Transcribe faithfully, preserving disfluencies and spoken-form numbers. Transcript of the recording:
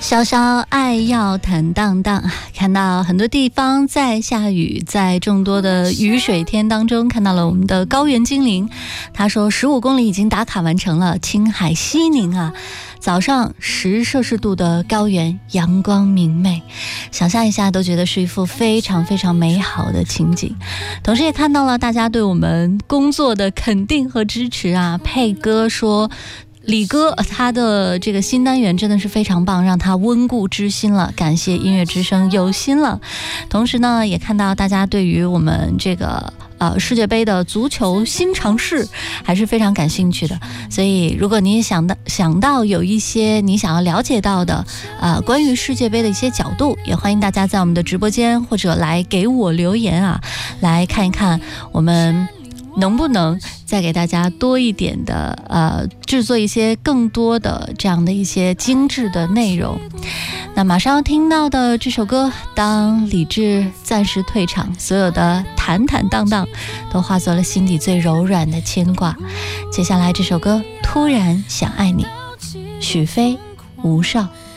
潇潇爱要坦荡荡，看到很多地方在下雨，在众多的雨水天当中看到了我们的高原精灵。他说十五公里已经打卡完成了，青海西宁啊，早上十摄氏度的高原，阳光明媚，想象一下都觉得是一幅非常非常美好的情景。同时也看到了大家对我们工作的肯定和支持啊。佩哥说李哥他的这个新单元真的是非常棒，让他温故知新了，感谢音乐之声有心了。同时呢也看到大家对于我们这个呃世界杯的足球新尝试还是非常感兴趣的，所以如果你也想到想到有一些你想要了解到的呃关于世界杯的一些角度，也欢迎大家在我们的直播间或者来给我留言啊，来看一看我们能不能再给大家多一点的呃制作一些更多的这样的一些精致的内容。那马上要听到的这首歌，当理智暂时退场，所有的坦坦荡荡都化作了心底最柔软的牵挂。接下来这首歌突然想爱你，许飞、吴少。